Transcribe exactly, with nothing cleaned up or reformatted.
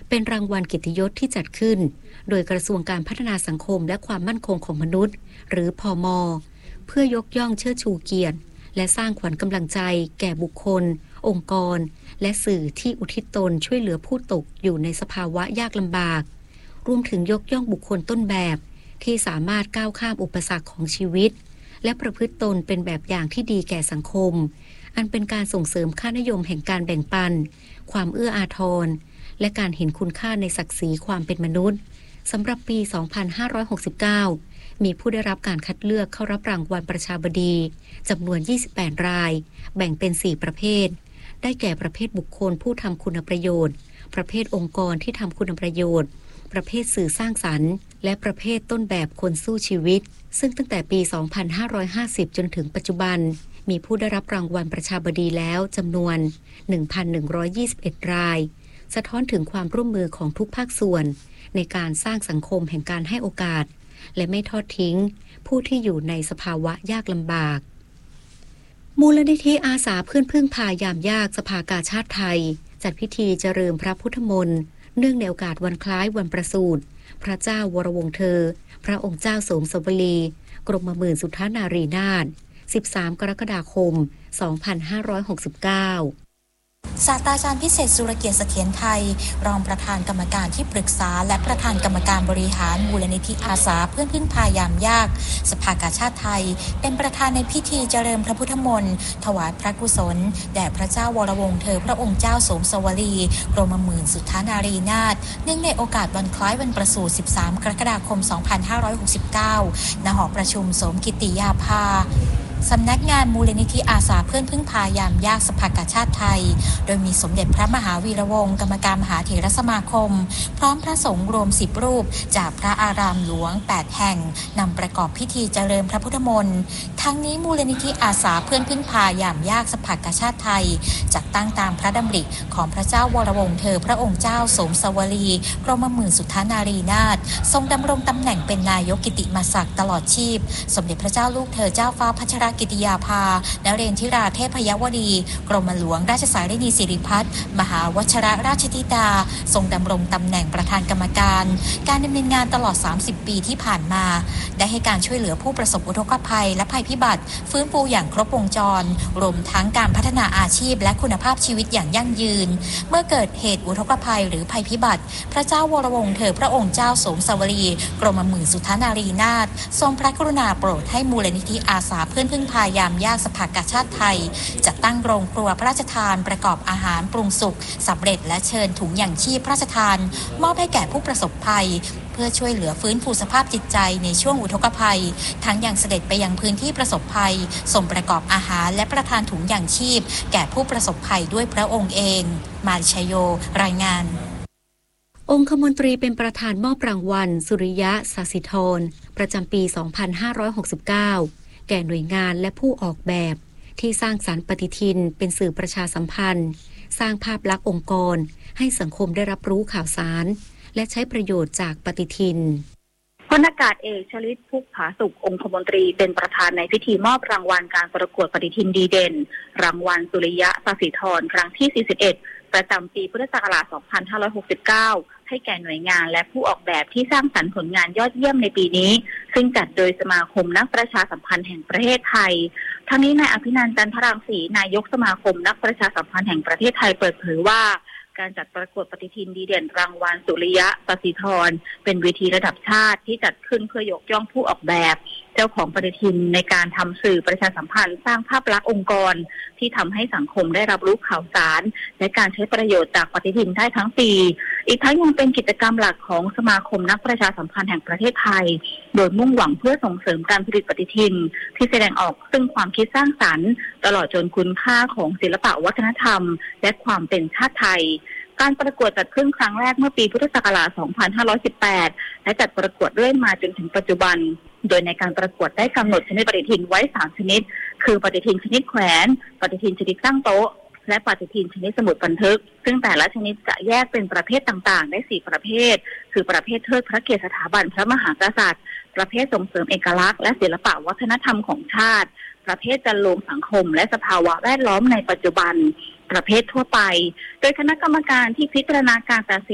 เป็นรางวัลเกียรติยศที่จัดขึ้นโดยกระทรวงการพัฒนาสังคมและความมั่นคงของมนุษย์หรือพม.เพื่อยกย่องเชิดชูเกียรติและสร้างขวัญกำลังใจแก่บุคคลองค์กรและสื่อที่อุทิศตนช่วยเหลือผู้ตกอยู่ในสภาวะยากลำบากรวมถึงยกย่องบุคคลต้นแบบที่สามารถก้าวข้ามอุปสรรคของชีวิตและประพฤติตนเป็นแบบอย่างที่ดีแก่สังคมอันเป็นการส่งเสริมค่านิยมแห่งการแบ่งปันความเอื้ออาทรและการเห็นคุณค่าในศักดิ์ศรีความเป็นมนุษย์สำหรับปี สองพันห้าร้อยหกสิบเก้า มีผู้ได้รับการคัดเลือกเข้ารับรางวัลประชาบดีจำนวน ยี่สิบแปด รายแบ่งเป็น สี่ ประเภทได้แก่ประเภทบุคคลผู้ทำคุณประโยชน์ประเภทองค์กรที่ทำคุณประโยชน์ประเภทสื่อสร้างสรรค์และประเภทต้นแบบคนสู้ชีวิตซึ่งตั้งแต่ปี สองพันห้าร้อยห้าสิบ จนถึงปัจจุบันมีผู้ได้รับรางวัลประชาบดีแล้วจำนวน หนึ่งพันหนึ่งร้อยยี่สิบเอ็ด รายสะท้อนถึงความร่วมมือของทุกภาคส่วนในการสร้างสังคมแห่งการให้โอกาสและไม่ทอดทิ้งผู้ที่อยู่ในสภาวะยากลำบากมูลนิธิอาสาเพื่อนพึ่งพายามยากสภากาชาดไทยจัดพิธีเจริญพระพุทธมนต์เนื่องในโอกาสวันคล้ายวันประสูติพระเจ้าวรวงศ์เธอพระองค์เจ้าโสมสวลีกรมหมื่นสุทธานารีนาถสิบสาม กรกฎาคม สองพันห้าร้อยหกสิบเก้าศาสตราจารย์พิเศษสุรเกียรติเสถียรไทยรองประธานกรรมการที่ปรึกษาและประธานกรรมการบริหารมูลนิธิอาสาเพื่อนพึ่งพายามยากสภากาชาดไทยเป็นประธานในพิธีเจริญพระพุทธมนต์ถวายพระกุศลแด่พระเจ้าวรวงศ์เธอพระองค์เจ้าโสมสวลีกรมหมื่นสุทธานารีนาถเนื่องในโอกาสวันคล้ายวันประสูติสิบสาม กรกฎาคม สองพันห้าร้อยหกสิบเก้า ณ หอประชุมโสมกิติยาภาสำนักงานมูลนิธิอาสาเพื่อนพึ่งพายามยากสภากาชาดไทยโดยมีสมเด็จพระมหาวีระวงศ์กรรมการมหาเถรสมาคมพร้อมพระสงฆ์รวมสิบรูปจากพระอารามหลวงแปดแห่งนำประกอบพิธีเจริญพระพุทธมนต์ทั้งนี้มูลนิธิอาสาเพื่อนพึ่งพายามยากสภากาชาดไทยจัดตั้งตามพระดำริของพระเจ้าวรวงศ์เธอพระองค์เจ้าโสมสวลีกรมหมื่นสุทธานารีนาถทรงดำรงตำแหน่งเป็นนายกกิติมศักดิ์ตลอดชีพสมเด็จพระเจ้าลูกเธอเจ้าฟ้าพัชรกิติยาภานเรนทิราเทพยวดีกรมหลวงราชสารินีสิริพัฒน์มหาวชรราชธิดาทรงดำรงตำแหน่งประธานกรรมการการดำเนินงานตลอดสามสิบปีที่ผ่านมาได้ให้การช่วยเหลือผู้ประสบอุทกภัยและภัยพิบัติฟื้นฟูอย่างครบวงจรรวมทั้งการพัฒนาอาชีพและคุณภาพชีวิตอย่างยั่งยืนเมื่อเกิดเหตุอุทกภัยหรือภัยพิบัติพระเจ้าวรวงศ์เธอพระองค์เจ้าโสมสวลีกรมหมื่นสุทธานารีนาถทรงพระกรุณาโปรดให้มูลนิธิอาสาเพื่อนพึ่งพายามยากสภากาชาดไทยจัดตั้งโรงครัวพระราชทานประกอบอาหารปรุงสุกสำเร็จและเชิญถุงยังชีพพระราชทานมอบให้แก่ผู้ประสบภัยเพื่อช่วยเหลือฟื้นฟูสภาพจิตใจในช่วงอุทกภัยทั้งยังเสด็จไปยังพื้นที่ประสบภัยส่งประกอบอาหารและประทานถุงยังชีพแก่ผู้ประสบภัยด้วยพระองค์เองมาริชโยรายงานองคมนตรีเป็นประธานมอบรางวัลสุริยะสสิธรประจำปี สองพันห้าร้อยหกสิบเก้า แก่หน่วยงานและผู้ออกแบบที่สร้างสรรค์ปฏิทินเป็นสื่อประชาสัมพันธ์สร้างภาพลักษณ์องค์กรให้สังคมได้รับรู้ข่าวสารและใช้ประโยชน์จากปฏิทินพลอากาศเอกชลิตพุกผาสุของคมนตรีเป็นประธานในพิธีมอบรางวัลการประกวดปฏิทินดีเด่นรางวัลสุริยะสสิธรครั้งที่สี่สิบเอ็ดประจำปีพุทธศักราช สองพันห้าร้อยหกสิบเก้า ให้แก่หน่วยงานและผู้ออกแบบที่สร้างสรรค์ผลงานยอดเยี่ยมในปีนี้ซึ่งจัดโดยสมาคมนักประชาสัมพันธ์แห่งประเทศไทยทั้งนี้นายอภินันท์ จันทรังสีนายกสมาคมนักประชาสัมพันธ์แห่งประเทศไทยเปิดเผยว่าการจัดประกวดปฏิทินดีเด่นรางวัลสุริยะสสิธรเป็นเวทีระดับชาติที่จัดขึ้นเพื่อยกย่องผู้ออกแบบเจ้าของปฏิทินในการทำสื่อประชาสัมพันธ์สร้างภาพลักษณ์องค์กรที่ทำให้สังคมได้รับรู้ข่าวสารและการใช้ประโยชน์จากปฏิทินได้ทั้งปีอีกทั้งยังเป็นกิจกรรมหลักของสมาคมนักประชาสัมพันธ์แห่งประเทศไทยโดยมุ่งหวังเพื่อส่งเสริมการผลิตปฏิทินที่แสดงออกซึ่งความคิดสร้างสรรค์ตลอดจนคุณค่าของศิลปวัฒนธรรมและความเป็นชาติไทยการประกวดจัดขึ้นครั้งแรกเมื่อปีพุทธศักราช สองพันห้าร้อยสิบแปด และจัดประกวดเรื่อยมาจนถึงปัจจุบันโดยในการประกวดได้กำหนดชนิดปฏิทินไว้สามชนิดคือปฏิทินชนิดแขวนปฏิทินชนิดตั้งโต๊ะและปฏิทินชนิดสมุดบันทึกซึ่งแต่ละชนิดจะแยกเป็นประเภทต่างๆได้สี่ประเภทคือประเภทเทิดพระเกียรติสถาบันพระมหากษัตริย์ประเภทส่งเสริมเอกลักษณ์และศิลปวัฒนธรรมของชาติประเภทจันโลงสังคมและสภาวะแวดล้อมในปัจจุบันประเภททั่วไปโดยคณะกรรมการที่พิจารณาการตัดสิน